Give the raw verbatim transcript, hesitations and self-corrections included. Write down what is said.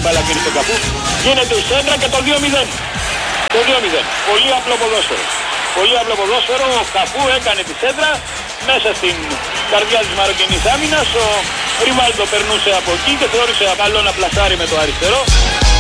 μπάλα πήρε στον Καφού. Γίνεται η σέντρα και το δύο μηδέν. Το δύο μηδέν. Πολύ απλό ποδόσφαιρο. Πολύ απλό ποδόσφαιρο. Ο Καφού έκανε τη σέντρα μέσα στην καρδιά της μαροκινής άμυνας. Ο Ριβάλντο περνούσε από εκεί και θεώρησε καλό να πλασάρει με το αριστερό.